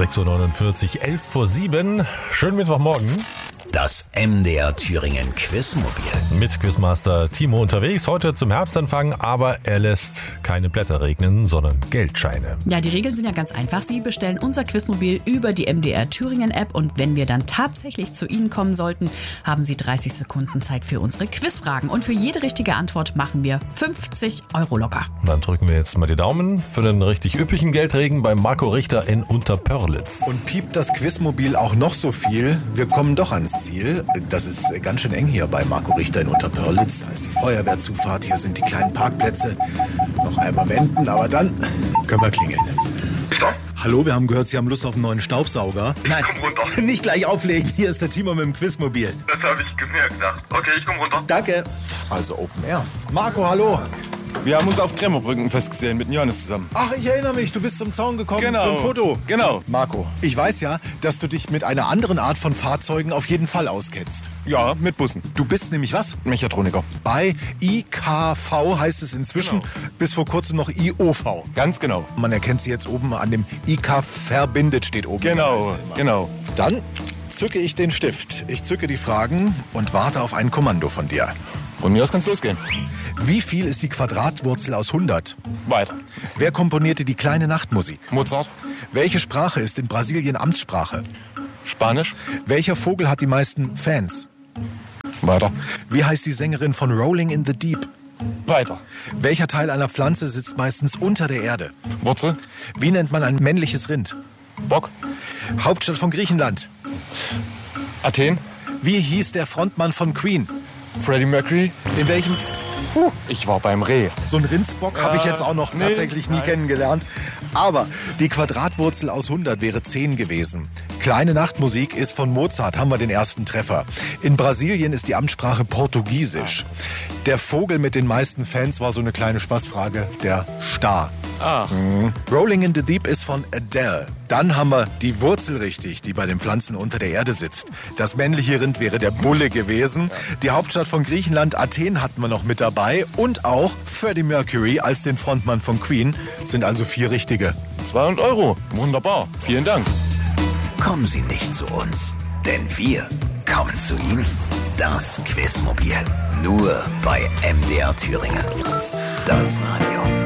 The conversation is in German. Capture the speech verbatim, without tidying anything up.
sechs Uhr neunundvierzig, elf vor sieben. Schönen Mittwochmorgen. Das M D R Thüringen Quizmobil. Mit Quizmaster Timo unterwegs, heute zum Herbstanfang, aber er lässt keine Blätter regnen, sondern Geldscheine. Ja, die Regeln sind ja ganz einfach. Sie bestellen unser Quizmobil über die M D R Thüringen App und wenn wir dann tatsächlich zu Ihnen kommen sollten, haben Sie dreißig Sekunden Zeit für unsere Quizfragen. Und für jede richtige Antwort machen wir fünfzig Euro locker. Dann drücken wir jetzt mal die Daumen für den richtig üppigen Geldregen bei Marco Richter in Unterpörlitz. Und piept das Quizmobil auch noch so viel, wir kommen doch ans Ziel. Das ist ganz schön eng hier bei Marco Richter in Unterpörlitz. Da ist die Feuerwehrzufahrt, hier sind die kleinen Parkplätze. Noch einmal wenden, aber dann können wir klingeln. Stopp. Hallo, wir haben gehört, Sie haben Lust auf einen neuen Staubsauger. Ich Nein, komm runter. Nicht gleich auflegen, hier ist der Timo mit dem Quizmobil. Das habe ich mir gedacht. Okay, ich komm runter. Danke. Also Open Air. Marco, hallo. Wir haben uns auf Kremmerbrücken festgesehen mit Johannes zusammen. Ach, ich erinnere mich, du bist zum Zaun gekommen Genau. für ein Foto. Genau. Marco, ich weiß ja, dass du dich mit einer anderen Art von Fahrzeugen auf jeden Fall auskennst. Ja, mit Bussen. Du bist nämlich was? Mechatroniker. Bei I K V heißt es inzwischen, Genau. bis vor kurzem noch I O V. Ganz genau. Man erkennt sie jetzt oben an dem I K verbindet steht oben. Genau, in der Leiste immer. genau. Dann zücke ich den Stift, ich zücke die Fragen und warte auf ein Kommando von dir. Von mir aus kann's losgehen. Wie viel ist die Quadratwurzel aus hundert? Weiter. Wer komponierte die kleine Nachtmusik? Mozart. Welche Sprache ist in Brasilien Amtssprache? Spanisch. Welcher Vogel hat die meisten Fans? Weiter. Wie heißt die Sängerin von Rolling in the Deep? Weiter. Welcher Teil einer Pflanze sitzt meistens unter der Erde? Wurzel. Wie nennt man ein männliches Rind? Bock. Hauptstadt von Griechenland. Athen. Wie hieß der Frontmann von Queen? Freddie Mercury. In welchem... Puh, Ich war beim Reh. so einen Rindsbock habe ich jetzt auch noch nee, tatsächlich nie nein. kennengelernt. Aber die Quadratwurzel aus hundert wäre zehn gewesen. Kleine Nachtmusik ist von Mozart, haben wir den ersten Treffer. In Brasilien ist die Amtssprache Portugiesisch. Der Vogel mit den meisten Fans war so eine kleine Spaßfrage, der Star. Ach. Mhm. Rolling in the Deep ist von Adele. Dann haben wir die Wurzel richtig, die bei den Pflanzen unter der Erde sitzt. Das männliche Rind wäre der Bulle gewesen. Die Hauptstadt von Griechenland, Athen, hatten wir noch mit dabei. Und auch Freddie Mercury als den Frontmann von Queen. Sind also vier richtige. zweihundert Euro. Wunderbar. Vielen Dank. Kommen Sie nicht zu uns, denn wir kommen zu Ihnen. Das Quizmobil. Nur bei M D R Thüringen. Das Radio.